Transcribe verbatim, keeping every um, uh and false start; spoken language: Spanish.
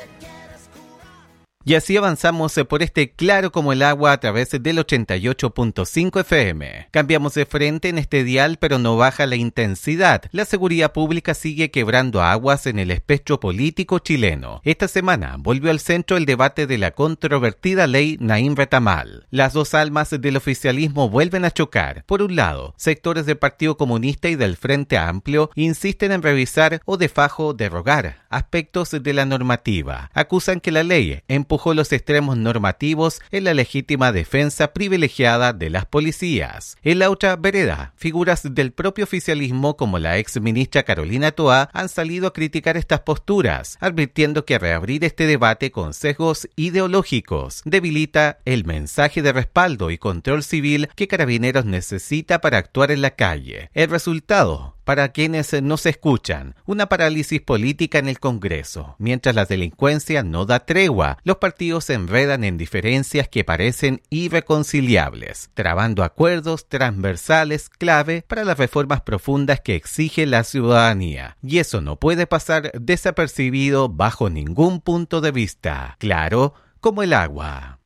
Y así avanzamos por este claro como el agua a través del ochenta y ocho punto cinco F M. Cambiamos de frente en este dial, pero no baja la intensidad. La seguridad pública sigue quebrando aguas en el espectro político chileno. Esta semana volvió al centro el debate de la controvertida ley Naim Retamal. Las dos almas del oficialismo vuelven a chocar. Por un lado, sectores del Partido Comunista y del Frente Amplio insisten en revisar o de fajo derogar aspectos de la normativa. Acusan que la ley empujó los extremos normativos en la legítima defensa privilegiada de las policías. En la otra vereda, figuras del propio oficialismo como la ex ministra Carolina Toá han salido a criticar estas posturas, advirtiendo que reabrir este debate con sesgos ideológicos debilita el mensaje de respaldo y control civil que Carabineros necesita para actuar en la calle. El resultado, para quienes no se escuchan, una parálisis política en el Congreso. Mientras la delincuencia no da tregua, los partidos se enredan en diferencias que parecen irreconciliables, trabando acuerdos transversales clave para las reformas profundas que exige la ciudadanía. Y eso no puede pasar desapercibido bajo ningún punto de vista. Claro como el agua.